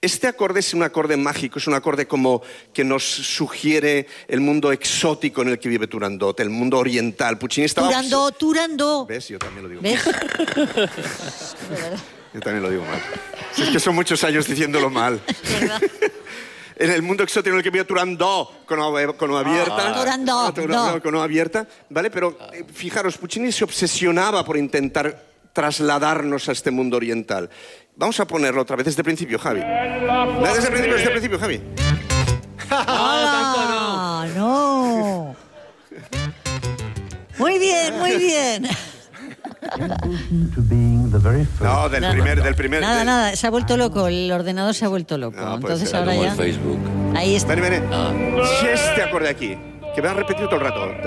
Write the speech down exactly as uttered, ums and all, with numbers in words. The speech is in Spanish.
Este acorde es un acorde mágico, es un acorde como que nos sugiere el mundo exótico en el que vive Turandot, el mundo oriental. Puccini estaba... Turandot, Turandot. ¿Ves? Yo también lo digo. ¿Ves? Yo también lo digo mal. Si es que son muchos años diciéndolo mal. ¿Verdad? En el mundo exótico en el que vive Turandot, con O, con o abierta. Ah, Turandot, Turandot, no. con O abierta, ¿vale? Pero eh, fijaros, Puccini se obsesionaba por intentar trasladarnos a este mundo oriental. Vamos a ponerlo otra vez desde el principio, Javi. Desde el principio, desde el principio, Javi. ¡Ah, no! Muy bien, muy bien. No, del primer, del primer. Nada, del... nada, se ha vuelto loco, el ordenador se ha vuelto loco. No, Entonces ser, ahora como ya... el Facebook. Ahí está. Ven, ven, ven. Este acorde aquí, que me has repetido todo el rato.